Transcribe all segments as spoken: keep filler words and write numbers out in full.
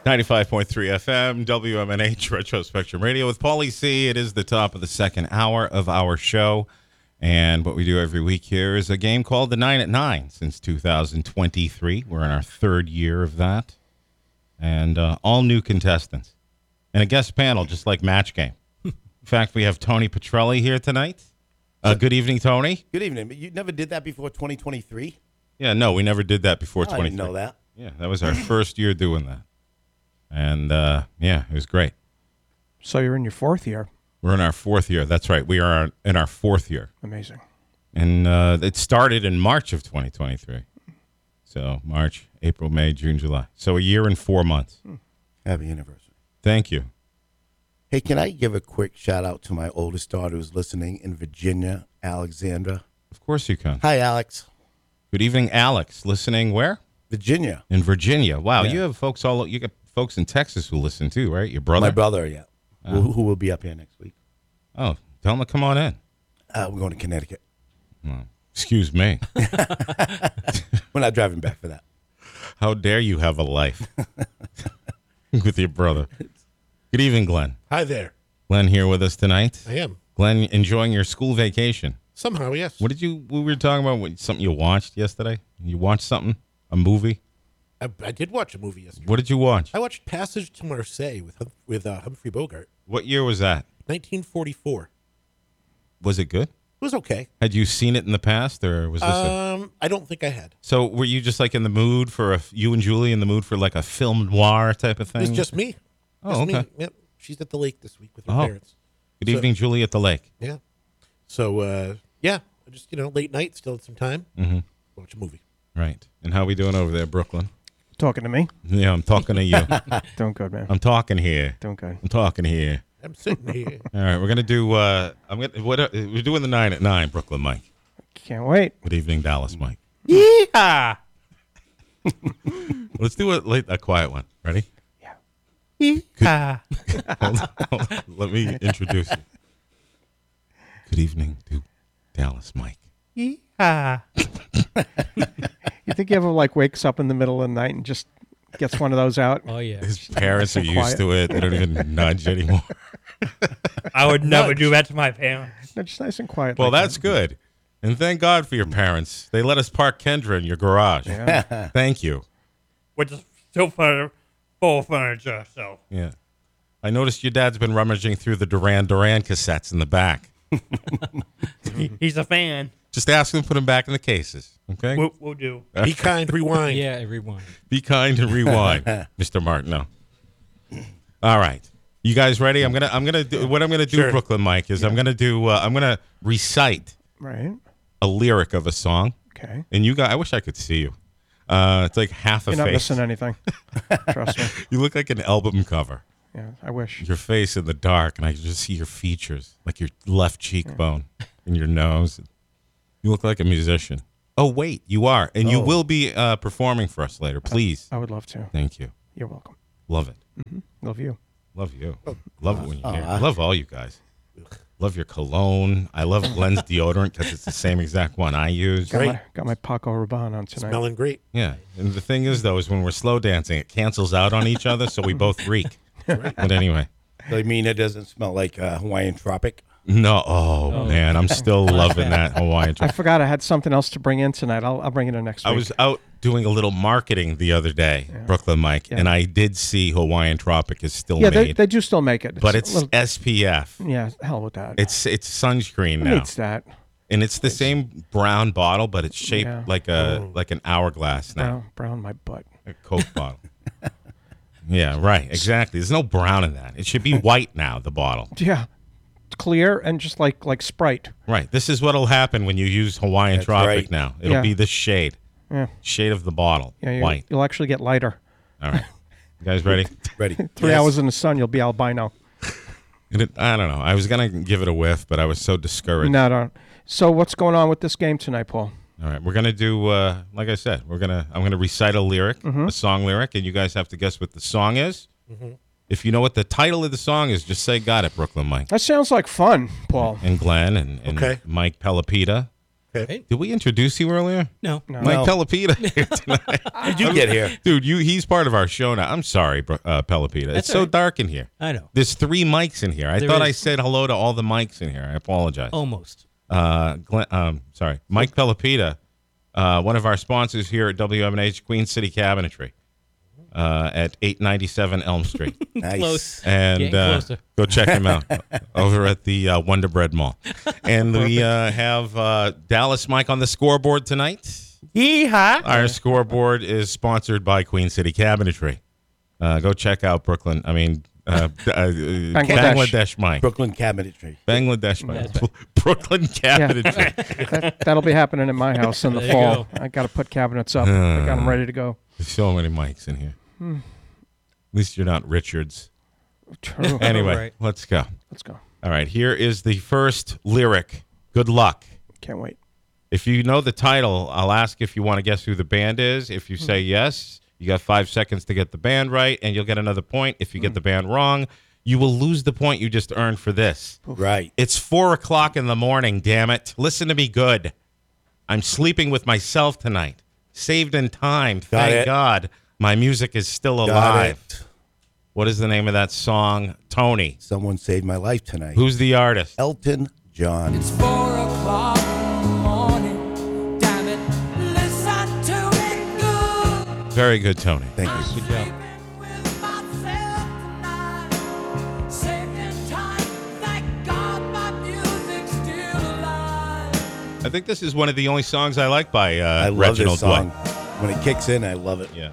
ninety-five point three F M, W M N H, Retro Spectrum Radio with Paulie C. It is the top of the second hour of our show. And what we do every week here is a game called the Nine at Nine since two thousand twenty-three. We're in our third year of that. And uh, all new contestants. And a guest panel, just like Match Game. In fact, we have Tony Petrelli here tonight. Uh, good evening, Tony. Good evening. You never did that before twenty twenty-three? Yeah, no, we never did that before Oh, I twenty-three. didn't know that. Yeah, that was our first year doing that. And, uh, yeah, it was great. So you're in your fourth year. We're in our fourth year. That's right. We are in our fourth year. Amazing. And uh, it started in March of twenty twenty-three. So March, April, May, June, July. So a year and four months. Happy anniversary. Thank you. Hey, can I give a quick shout out to my oldest daughter who's listening in Virginia, Alexandra? Of course you can. Hi, Alex. Good evening, Alex. Listening where? Virginia. In Virginia. Wow, Yeah. you have folks all. You got folks in Texas who listen too, right? Your brother. My brother, yeah. Oh. Who, who will be up here next week. Oh, tell him to come on in. Uh, we're going to Connecticut. Well, excuse me. We're not driving back for that. How dare you have a life with your brother? Good evening, Glenn. Hi there. Glenn here with us tonight. I am. Glenn, enjoying your school vacation. Somehow, yes. What did you? We were talking about what, something you watched yesterday. You watched something? A movie? I, I did watch a movie yesterday. What did you watch? I watched Passage to Marseille with Hum- with uh, Humphrey Bogart, What year was that? nineteen forty-four. Was it good? It was okay. Had you seen it in the past, or was this? a, Um, I don't think I had. so were you just like in the mood for a? You and Julie in the mood for like a film noir type of It thing? was just me. Oh, Just okay. me. Yep. She's at the lake this week with her Oh. parents. Good so- evening, Julie at the lake. Yeah. So, uh, yeah, just, you know, late night, still had some time. Mm-hmm. Watch a movie. Right. And how we doing over there, Brooklyn? Talking to me? Yeah, I'm talking to you. Doing good, man. I'm talking here. Doing good. I'm talking here. I'm sitting here. All right, we're gonna do. Uh, I'm gonna. What? Uh, we're doing the nine at nine, Brooklyn Mike. Can't wait. Good evening, Dallas Mike. Yeehaw! Let's do a late, a quiet one. Ready? Yeah. Yeehaw. hold on, hold on. Let me introduce you. Good evening to Dallas Mike. Yeehaw! You think he ever like wakes up in the middle of the night and just gets one of those out? Oh, yeah. His parents are used Quiet. to it. They don't even nudge anymore. I would never do that to my parents. They're just nice and quiet. Well, like that's that. good. And thank God for your parents. They let us park Kendra in your garage. Yeah. Thank you. Which is still for full furniture, so. Yeah. I noticed your dad's been rummaging through the Duran Duran cassettes in the back. He, he's a fan. Just ask him to put them back in the cases. Okay? We'll, we'll do. Be kind, rewind. Yeah, everyone. Be kind and rewind, Mister Martineau. All right. You guys ready? I'm gonna I'm gonna do what I'm gonna do, Sure. Brooklyn Mike, is I'm gonna do uh, I'm gonna recite Right. a lyric of a song. Okay. And you guys, I wish I could see you. Uh, it's like half a You're not face. missing anything. Trust me. You look like an album cover. Yeah, I wish. Your face in the dark, and I can just see your features, like your left cheekbone and your nose. You look like a musician. Oh, wait, you are. And you Oh. will be uh, performing for us later. Please. I would love to. Thank you. You're welcome. Love it. Love you. Love you. Love it when you're here. Aw. Love all you guys. Love your cologne. I love Glenn's deodorant because it's the same exact one I use. Got Great. my, got my Paco Rabanne on tonight. Smelling great. Yeah. And the thing is, though, is when we're slow dancing, it cancels out on each other, so we both reek. But anyway. So you mean it doesn't smell like uh, Hawaiian Tropic? No. Oh, man. I'm still loving that Hawaiian I trip. forgot I had something else to bring in tonight. I'll, I'll bring it in next I week. was out doing a little marketing the other day, Brooklyn Mike, Yeah. and I did see Hawaiian Tropic is still yeah, they, made, they do still make it. but a it's little- S P F. yeah, hell with that. It's it's sunscreen Who now, needs that? and it's the same brown bottle, but it's shaped Yeah. like a like an hourglass now, Brown, brown my butt. a Coke bottle. Yeah, right, exactly. There's no brown in that. It should be white now. The bottle, Yeah, it's clear and just like like Sprite. right? This is what'll happen when you use Hawaiian That's Tropic right. now. It'll Yeah. be this shade, Yeah, shade of the bottle, yeah. You, white. You'll actually get lighter. All right, you guys ready? Ready? Three Yes. hours in the sun, you'll be albino. And it, I don't know. I was gonna give it a whiff, but I was so discouraged. No, no. So what's going on with this game tonight, Paul? All right, we're gonna do. Uh, like I said, we're gonna. I'm gonna recite a lyric, Mm-hmm. a song lyric, and you guys have to guess what the song is. If you know what the title of the song is, just say "Got it," Brooklyn Mike That sounds like fun, Paul. and Glenn and, and Okay. Mike Pelopita. Okay. Did we introduce you earlier? No. No. Mike No. Pelopita here tonight. Did you get here? Dude, you he's part of our show now. I'm sorry, bro- uh, Pelopita. It's That's so all right. dark in here. I know. There's three mics in here. I There thought I is. said hello to all the mics in here. I apologize. Almost. Uh, Glenn, um, sorry, Mike Pelopita, uh, one of our sponsors here at W M N H Queen City Cabinetry, uh, at eight ninety-seven Elm Street. Nice. Close. And Getting uh, closer. go check him out over at the uh, Wonder Bread Mall. And we uh, have uh, Dallas Mike on the scoreboard tonight. Yeehaw. Our scoreboard is sponsored by Queen City Cabinetry. Uh, go check out Brooklyn. I mean, uh, uh, Bangladesh. Bangladesh Mike. Brooklyn Cabinetry. Bangladesh Mike. That's Brooklyn Cabinetry. that, that'll be happening in my house in the There you fall. go. I got to put cabinets up. I got them ready to go. There's so many mics in here. Hmm. At least you're not Richards. True. Anyway, Right. let's go. Let's go. All right, here is the first lyric. Good luck. Can't wait. If you know the title, I'll ask if you want to guess who the band is. If you say yes, you got five seconds to get the band right, and you'll get another point. If you get the band wrong, you will lose the point you just earned for this. Right. It's four o'clock in the morning, damn it. Listen to me good. I'm sleeping with myself tonight. Saved in time. Thank it. God my music is still Got alive. it. What is the name of that song? Tony. Someone saved my life tonight. Who's the artist? Elton John. It's four o'clock in the morning. Damn it, listen to it good. Very good, Tony. Thank you. Good job. Sleeping with myself tonight. Saved in time. Thank God my music's still alive. I think this is one of the only songs I like by uh, I love Reginald this song. Dwight. When it kicks in, I love it. Yeah.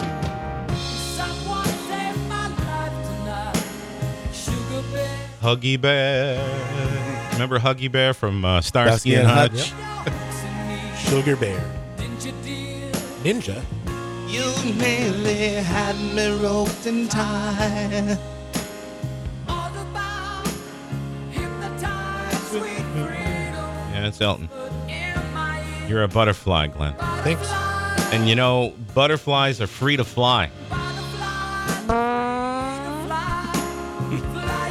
Someone saved my life tonight. Sugar bear. Huggy Bear. Remember Huggy Bear from uh, Starsky Starsky and and Hutch? Hutch. Sugar Bear. Ninja dear. Ninja. You nearly had me roped and tied. All about hypnotized sweet freedom. Yeah, it's Elton. In my ear. You're a butterfly, Glenn. Thanks. And you know, butterflies are free to fly. Butterfly, butterfly, fly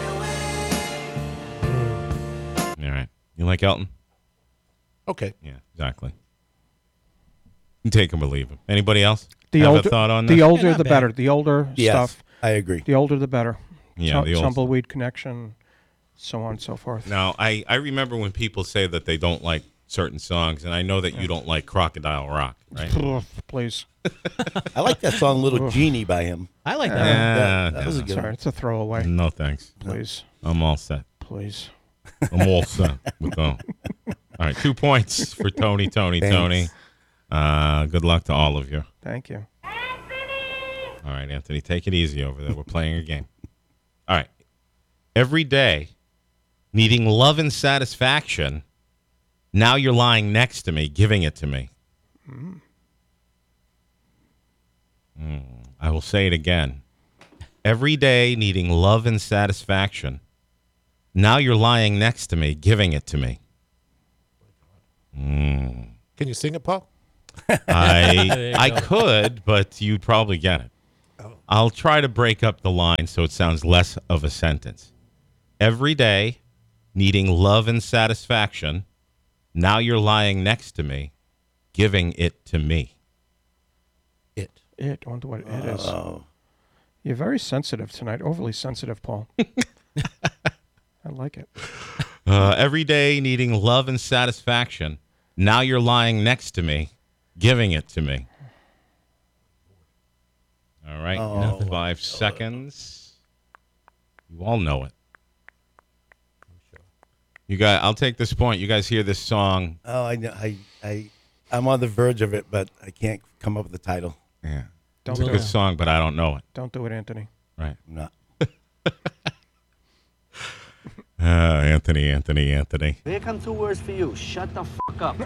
away. All right. You like Elton? Okay. Yeah, exactly. You take him or leave him. Anybody else The have older, a thought on the this? older, Yeah, not the bad. better. The older Yes, stuff, I agree. the older, the better. Yeah, Tum- the old- Tumbleweed Connection, so on and so forth. Now, I, I remember when people say that they don't like certain songs, and I know that you don't like Crocodile Rock, right? Ugh, Please. I like that song "Little Genie" by him. I like that one. Yeah, That, that was a no. good Sorry, one. it's a throwaway. No, thanks. Please. I'm all set. Please. I'm all set with that. All right, two points for Tony, Tony, Thanks. Tony. Uh, good luck to all of you. Thank you. All right, Anthony, take it easy over there. We're playing a game. All right. Every day, needing love and satisfaction, now you're lying next to me, giving it to me. Mm. I will say it again. Every day, needing love and satisfaction, now you're lying next to me, giving it to me. Mm. Can you sing it, Paul? I There you I go. could, but you'd probably get it. I'll try to break up the line so it sounds less of a sentence. Every day, needing love and satisfaction, now you're lying next to me, giving it to me. It. It. I wonder what it is. Oh, You're very sensitive tonight. Overly sensitive, Paul. I like it. Uh, every day, needing love and satisfaction, now you're lying next to me, giving it to me. All right, Oh. five seconds. You all know it. You guys, I'll take this point. You guys hear this song? oh, I know. I, I, I'm on the verge of it, but I can't come up with the title. Yeah, Don't it's a do good it. song, but I don't know it. Don't do it, Anthony. Right? I'm not. Uh, Anthony, Anthony, Anthony. Here come two words for you. Shut the fuck up.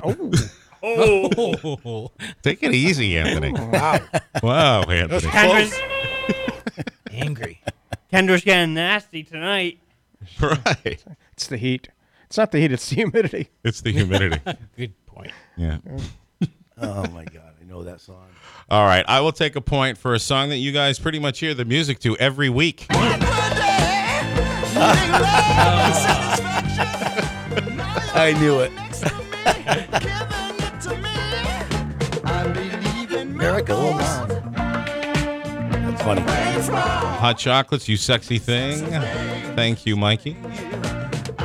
Oh. Take it easy, Anthony. Wow, wow, Anthony. Kendra's angry. Kendra's getting nasty tonight. Right. It's the heat. It's not the heat. It's the humidity. It's the humidity. Good point. Yeah. Oh my God, I know that song. All right, I will take a point for a song that you guys pretty much hear the music to every week. I knew it. like a little mom. That's funny. Hot chocolates, you sexy thing. Thank you, Mikey.